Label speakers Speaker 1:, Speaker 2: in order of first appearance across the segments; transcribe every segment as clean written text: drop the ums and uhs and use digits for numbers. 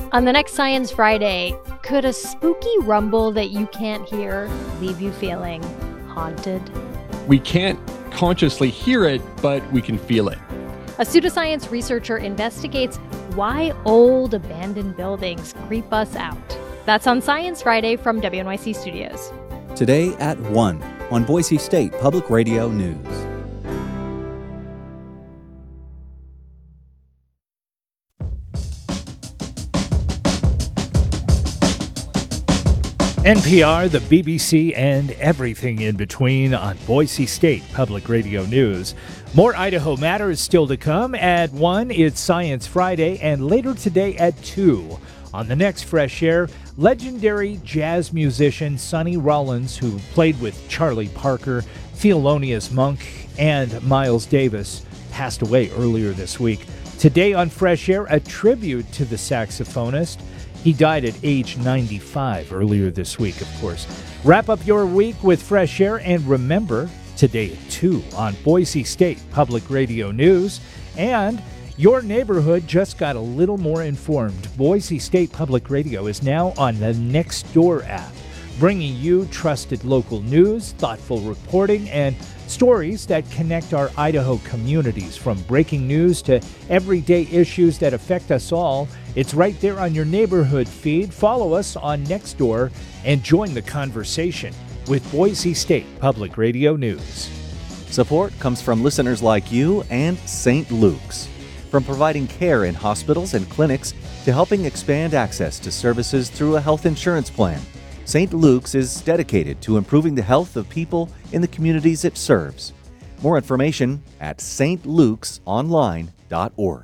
Speaker 1: On the next Science Friday, could a spooky rumble that you can't hear leave you feeling haunted?
Speaker 2: We can't consciously hear it, but we can feel it.
Speaker 1: A pseudoscience researcher investigates why old abandoned buildings creep us out. That's on Science Friday from WNYC Studios.
Speaker 3: Today at 1 on Boise State Public Radio News.
Speaker 4: NPR, the BBC, and everything in between on Boise State Public Radio News. More Idaho Matters still to come. At 1, it's Science Friday, and later today at 2. On the next Fresh Air, legendary jazz musician Sonny Rollins, who played with Charlie Parker, Thelonious Monk, and Miles Davis, passed away earlier this week. Today on Fresh Air, a tribute to the saxophonist. He died at age 95 earlier this week, of course. Wrap up your week with Fresh Air, and remember, today at 2 on Boise State Public Radio News. And your neighborhood just got a little more informed. Boise State Public Radio is now on the Nextdoor app, bringing you trusted local news, thoughtful reporting, and stories that connect our Idaho communities. From breaking news to everyday issues that affect us all, it's right there on your neighborhood feed. Follow us on Nextdoor and join the conversation with Boise State Public Radio News.
Speaker 3: Support comes from listeners like you and St. Luke's. From providing care in hospitals and clinics to helping expand access to services through a health insurance plan, St. Luke's is dedicated to improving the health of people in the communities it serves. More information at stlukesonline.org.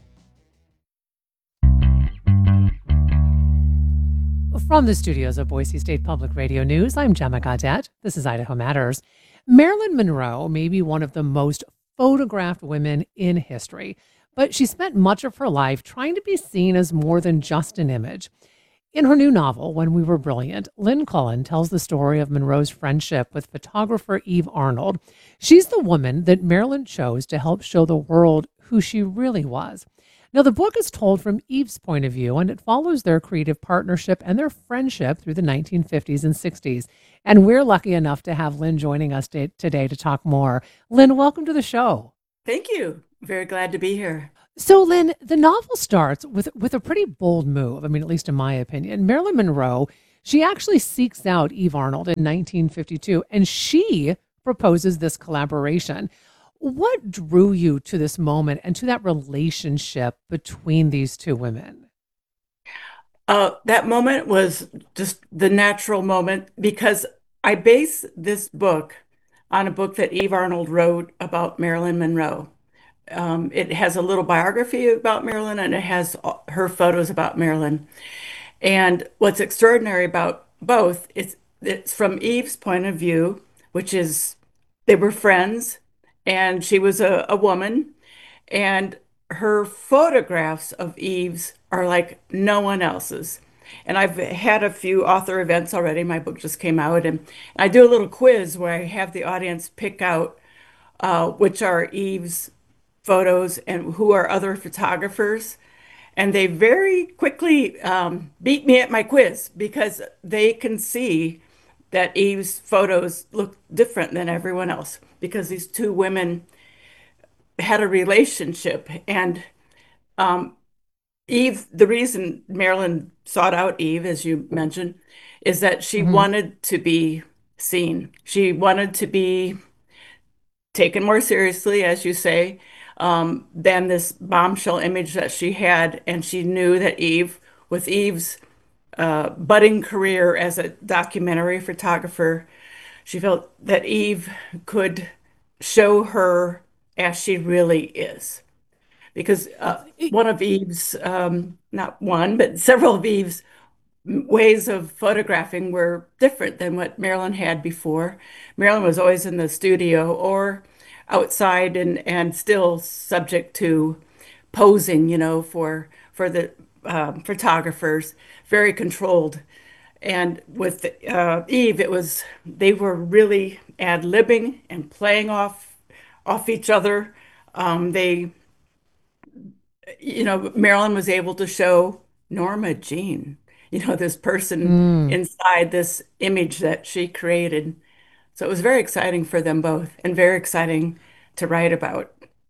Speaker 5: From the studios of Boise State Public Radio News, I'm Gemma Gaudette. This is Idaho Matters. Marilyn Monroe may be one of the most photographed women in history, but she spent much of her life trying to be seen as more than just an image. In her new novel, When We Were Brilliant, Lynn Cullen tells the story of Monroe's friendship with photographer Eve Arnold. She's the woman that Marilyn chose to help show the world who she really was. Now, the book is told from Eve's point of view, and it follows their creative partnership and their friendship through the 1950s and 60s. And we're lucky enough to have Lynn joining us today to talk more. Lynn, welcome to the show.
Speaker 6: Thank you. Very glad to be here.
Speaker 5: So, Lynn, the novel starts with a pretty bold move. I mean, at least in my opinion. Marilyn Monroe, she actually seeks out Eve Arnold in 1952, and she proposes this collaboration. What drew you to this moment and to that relationship between these two women?
Speaker 6: That moment was just the natural moment because I base this book on a book that Eve Arnold wrote about Marilyn Monroe. It has a little biography about Marilyn, and it has her photos about Marilyn. And what's extraordinary about both is it's from Eve's point of view, which is they were friends, and she was a woman, and her photographs of Eve's are like no one else's. And I've had a few author events already. My book just came out, and I do a little quiz where I have the audience pick out which are Eve's photos and who are other photographers. And they very quickly beat me at my quiz because they can see that Eve's photos look different than everyone else because these two women had a relationship. And Eve, the reason Marilyn sought out Eve, as you mentioned, is that she wanted to be seen. She wanted to be taken more seriously, as you say, than this bombshell image that she had. And she knew that Eve, with Eve's budding career as a documentary photographer, she felt that Eve could show her as she really is. Because one of Eve's, not one, but several of Eve's ways of photographing were different than what Marilyn had before. Marilyn was always in the studio or outside and still subject to posing, for the photographers, very controlled. And with Eve, they were really ad-libbing and playing off each other. Marilyn was able to show Norma Jean, this person
Speaker 5: Mm.
Speaker 6: inside this image that she created. So it was very exciting for them both and very exciting to write about.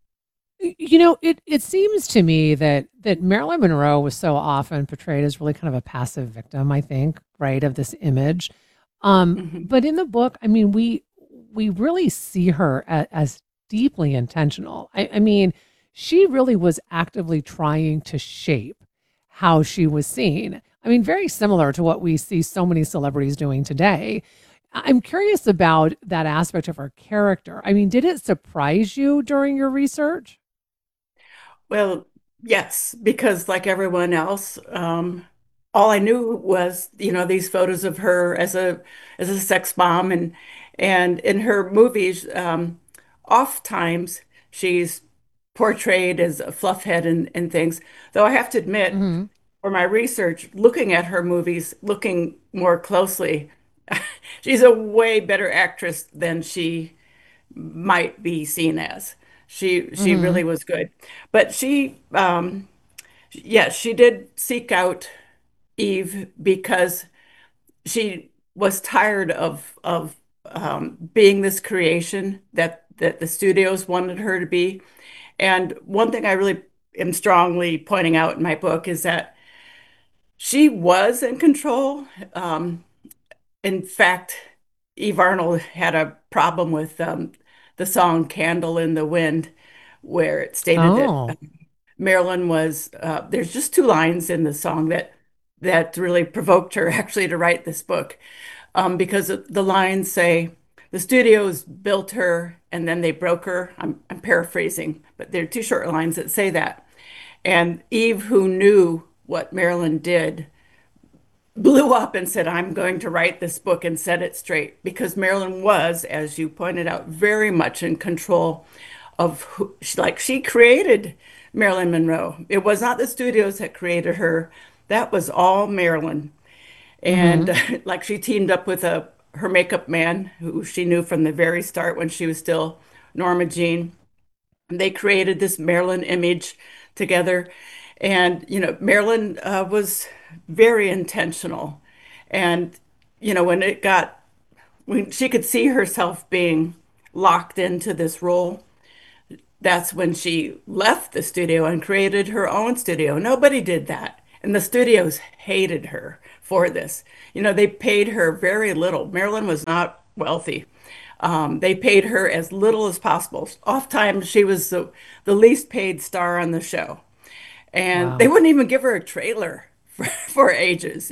Speaker 5: It seems to me that Marilyn Monroe was so often portrayed as really kind of a passive victim, I think, right, of this image.
Speaker 6: Mhm.
Speaker 5: But in the book, I mean, we really see her as deeply intentional. I mean, she really was actively trying to shape how she was seen. I mean, very similar to what we see so many celebrities doing today. I'm curious about that aspect of her character. I mean, did it surprise you during your research?
Speaker 6: Well, yes, because like everyone else, all I knew was, these photos of her as a sex bomb, and in her movies, oftentimes she's portrayed as a fluffhead and things. Though I have to admit,
Speaker 5: Hmm.
Speaker 6: for my research, looking at her movies, looking more closely, she's a way better actress than she might be seen as. She
Speaker 5: Hmm.
Speaker 6: really was good. But yes, she did seek out Eve because she was tired of being this creation that the studios wanted her to be. And one thing I really am strongly pointing out in my book is that she was in control. In fact, Eve Arnold had a problem with the song Candle in the Wind, where it stated that
Speaker 5: Oh.
Speaker 6: Marilyn was, there's just two lines in the song that really provoked her actually to write this book, because the lines say, the studios built her and then they broke her. I'm paraphrasing, but there are two short lines that say that. And Eve, who knew what Marilyn did, blew up and said, I'm going to write this book and set it straight because Marilyn was, as you pointed out, very much in control of who, like she created Marilyn Monroe. It was not the studios that created her. That was all Marilyn. And
Speaker 5: Hmm.
Speaker 6: like she teamed up with her makeup man who she knew from the very start when she was still Norma Jean. They created this Marilyn image together. And, Marilyn was very intentional. And, when when she could see herself being locked into this role, that's when she left the studio and created her own studio. Nobody did that. And the studios hated her for this. They paid her very little. Marilyn was not wealthy. They paid her as little as possible. Oftentimes, she was the least paid star on the show. And they
Speaker 5: Wow.
Speaker 6: wouldn't even give her a trailer for ages,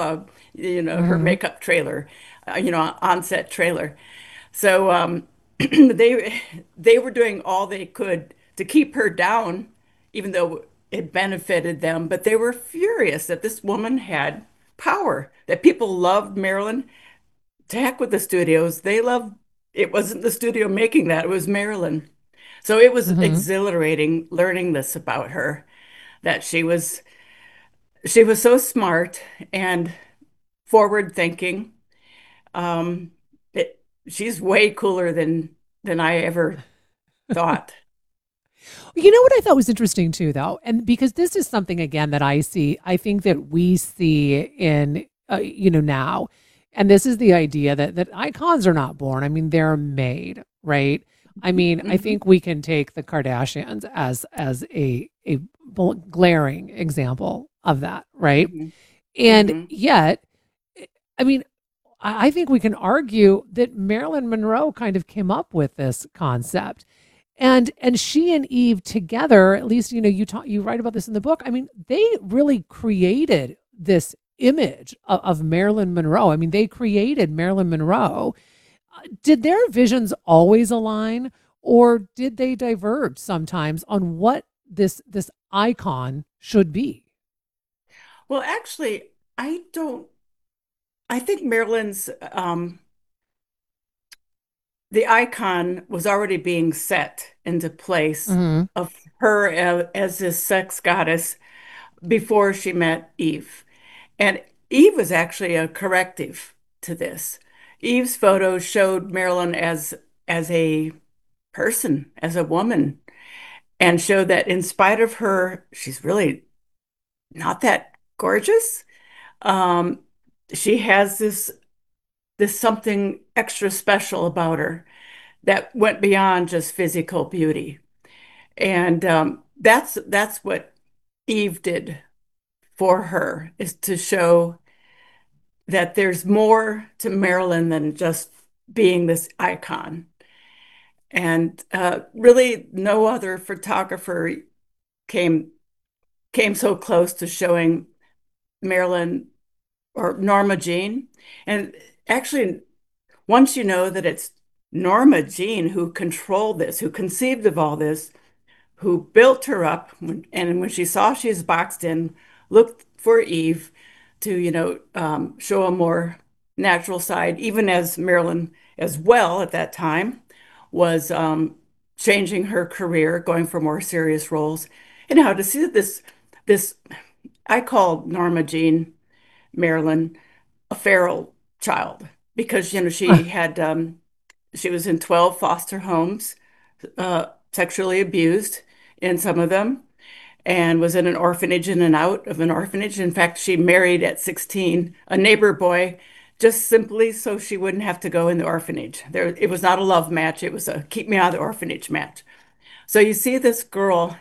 Speaker 6: her
Speaker 5: Hmm.
Speaker 6: makeup trailer, on-set trailer. So they were doing all they could to keep her down, even though it benefited them. But they were furious that this woman had power, that people loved Marilyn. To heck with the studios. They loved it wasn't the studio making that, it was Marilyn. So it was
Speaker 5: Hmm.
Speaker 6: exhilarating learning this about her, that she was so smart and forward thinking. Um, she's way cooler than I ever thought.
Speaker 5: You know what I thought was interesting too, though, and because this is something again that I see, I think that we see in now, and this is the idea that icons are not born. I mean, they're made, right? I mean, I
Speaker 6: Mhm,
Speaker 5: think we can take the Kardashians as a glaring example of that, right?
Speaker 6: mhm,
Speaker 5: And
Speaker 6: mhm.
Speaker 5: yet, I mean, I think we can argue that Marilyn Monroe kind of came up with this concept. And she and Eve together, at least you write about this in the book. I mean, they really created this image of Marilyn Monroe. I mean, they created Marilyn Monroe. Did their visions always align, or did they diverge sometimes on what this icon should be?
Speaker 6: Well, actually, I don't. I think Marilyn's the icon was already being set into place
Speaker 5: Hmm.
Speaker 6: of her as this sex goddess before she met Eve. And Eve was actually a corrective to this. Eve's photos showed Marilyn as a person, as a woman, and showed that in spite of her, she's really not that. gorgeous. Um, she has this something extra special about her that went beyond just physical beauty. And that's what Eve did for her, is to show that there's more to Marilyn than just being this icon. And really, no other photographer came came so close to showing Marilyn or Norma Jean. And actually, once you know that it's Norma Jean who controlled this, who conceived of all this, who built her up, and when she saw she was boxed in, looked for Eve to, show a more natural side, even as Marilyn as well at that time was changing her career, going for more serious roles. And how to see this, I call Norma Jean Marilyn a feral child because, she was in 12 foster homes, sexually abused in some of them, and was in an orphanage, in and out of an orphanage. In fact, she married at 16 a neighbor boy just simply so she wouldn't have to go in the orphanage. It was not a love match, it was a keep me out of the orphanage match. So you see this girl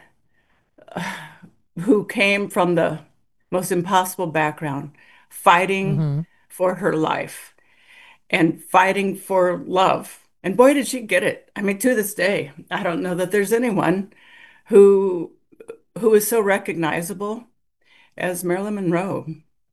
Speaker 6: who came from the most impossible background, fighting
Speaker 5: Hmm.
Speaker 6: for her life and fighting for love. And boy, did she get it. I mean, to this day, I don't know that there's anyone who who is so recognizable as Marilyn Monroe.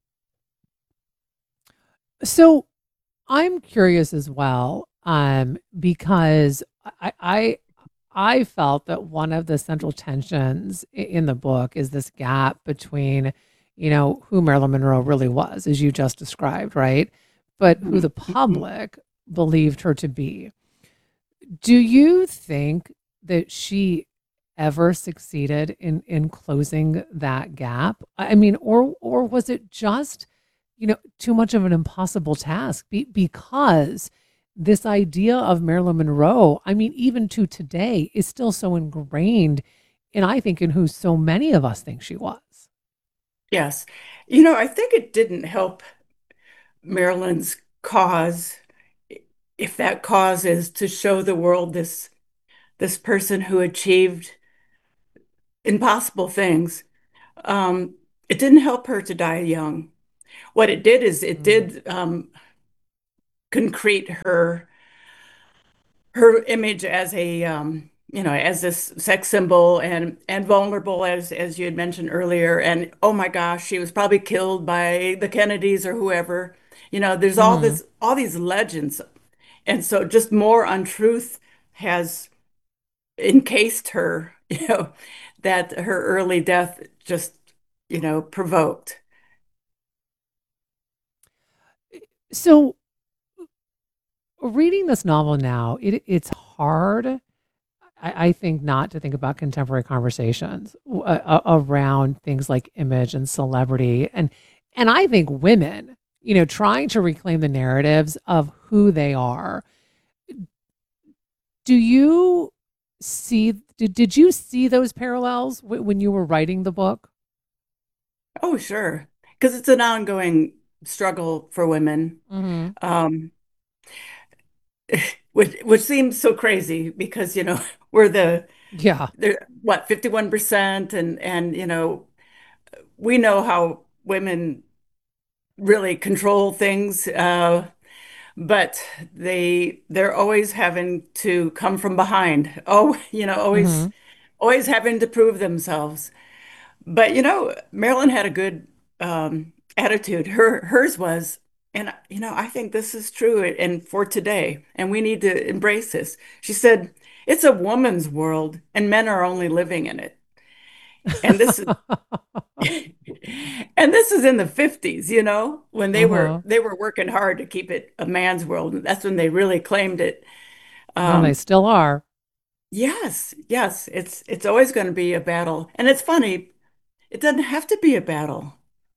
Speaker 5: So I'm curious as well, because I felt that one of the central tensions in the book is this gap between, who Marilyn Monroe really was, as you just described, right? But who the public believed her to be. Do you think that she ever succeeded in closing that gap? I mean, or was it just, too much of an impossible task because this idea of Marilyn Monroe, I mean, even to today, is still so ingrained in, I think, in who so many of us think she was.
Speaker 6: Yes. I think it didn't help Marilyn's cause, if that cause is to show the world this person who achieved impossible things. Um, it didn't help her to die young. What it did is it
Speaker 5: Mm.
Speaker 6: did concrete her image as a as this sex symbol and vulnerable, as you had mentioned earlier. And oh my gosh, she was probably killed by the Kennedys or whoever. There's
Speaker 5: Hmm.
Speaker 6: all these legends, and so just more untruth has encased her. That her early death just provoked.
Speaker 5: So, reading this novel now, it's hard, I think, not to think about contemporary conversations around things like image and celebrity, and I think women, trying to reclaim the narratives of who they are. Do you did you see those parallels when you were writing the book?
Speaker 6: Oh, sure, because it's an ongoing struggle for women.
Speaker 5: Hmm.
Speaker 6: Um, which seems so crazy because we're
Speaker 5: Yeah.
Speaker 6: they're what 51%, and we know how women really control things, but they're always having to come from behind. Oh,
Speaker 5: Hmm.
Speaker 6: always having to prove themselves. But Marilyn had a good attitude. Hers was, and I think this is true and for today, and we need to embrace this. She said, "It's a woman's world, and men are only living in it." And this is and this is in the 50s, when
Speaker 5: Uh-huh.
Speaker 6: they were working hard to keep it a man's world. And that's when they really claimed it.
Speaker 5: Well, they
Speaker 6: Um,
Speaker 5: still are.
Speaker 6: yes, yes, it's always going to be a battle. And it's funny, it doesn't have to be a battle.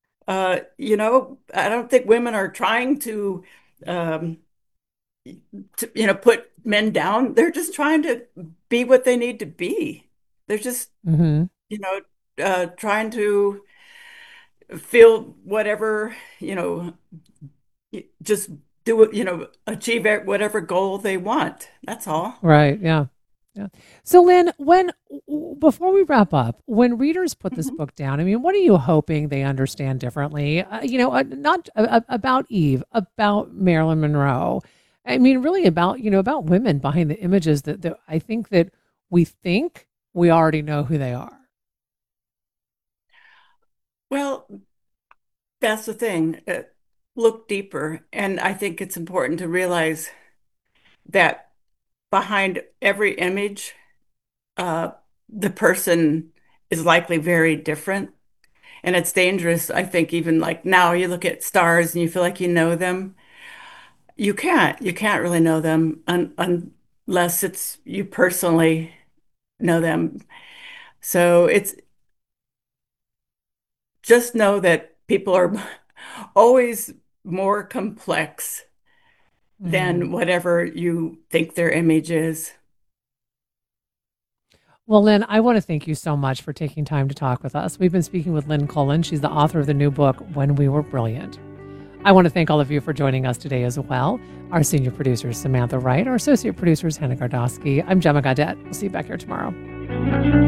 Speaker 6: I don't think women are trying um, put men down. They're just trying to be what they need to be. They're just,
Speaker 5: Hmm.
Speaker 6: trying to feel whatever, just do it, achieve whatever goal they want. That's all.
Speaker 5: Right. Yeah. Yeah. So, Lynn, before we wrap up, when readers put this
Speaker 6: Mhm.
Speaker 5: book down, I mean, what are you hoping they understand differently? Not about Eve, about Marilyn Monroe. I mean, really about women behind the images that I think that we think we already know who they are.
Speaker 6: Well, that's the thing. Look deeper. And I think it's important to realize that behind every image, uh, the person is likely very different. And it's dangerous, I think, even like now you look at stars and you feel like you know them. You can't really know them unless it's you personally know them. So it's just know that people are always more complex than
Speaker 5: Mm.
Speaker 6: whatever you think their image is.
Speaker 5: Well, Lynn, I want to thank you so much for taking time to talk with us. We've been speaking with Lynn Cullen. She's the author of the new book, When We Were Brilliant. I want to thank all of you for joining us today as well. Our senior producer is Samantha Wright. Our associate producer is Hannah Gardowski. I'm Gemma Gaudette. We'll see you back here tomorrow.